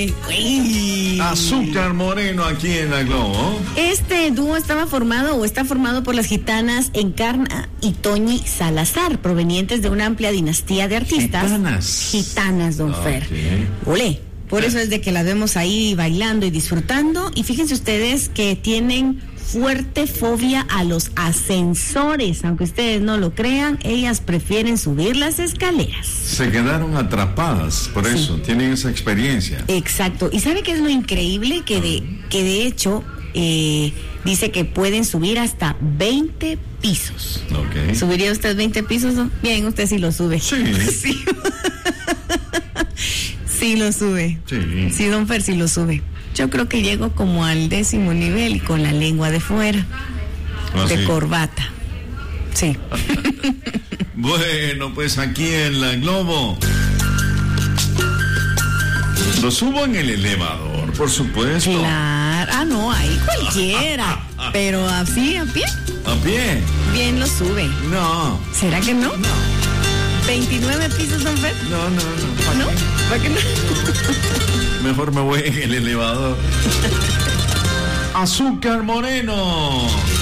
Azúcar Moreno aquí en la Globo. Este dúo está formado por las gitanas Encarna y Toñi Salazar, provenientes de una amplia dinastía de artistas. Gitanas, don Fer. Olé. Por eso es de que las vemos ahí bailando y disfrutando. Y fíjense ustedes que tienen fuerte fobia a los ascensores. Aunque ustedes no lo crean, ellas prefieren subir las escaleras. Se quedaron atrapadas, por eso, tienen esa experiencia. Exacto. ¿Y sabe qué es lo increíble? Que de hecho, dice que pueden subir hasta 20 pisos. Okay. ¿Subiría usted 20 pisos? ¿No? Bien, usted sí lo sube. Sí. Sí. Sí lo sube. Sí, don Fer, sí lo sube. Yo creo que llego como al 10º nivel y con la lengua de fuera. De corbata. Sí. Bueno, pues aquí en la Globo lo subo en el elevador, por supuesto. Claro. Ah, no, ahí cualquiera. Pero así, a pie. ¿A pie? Bien lo sube. No. ¿Será que no? No. 29 pisos, don Fer. No. ¿No? ¿Para qué no? Mejor me voy en el elevador. Azúcar Moreno.